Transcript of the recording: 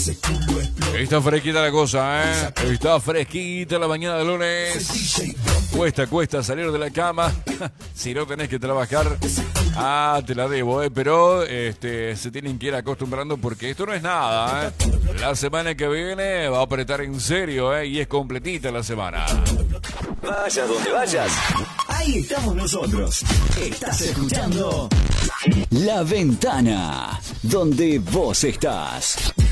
Está fresquita la cosa, ¿eh? Está fresquita la mañana de lunes. Cuesta salir de la cama. Si no tenés que trabajar, te la debo, pero se tienen que ir acostumbrando porque esto no es nada, La semana que viene va a apretar en serio, y es completita la semana. Vayas donde vayas, ahí estamos nosotros. Estás escuchando La Ventana, donde vos estás.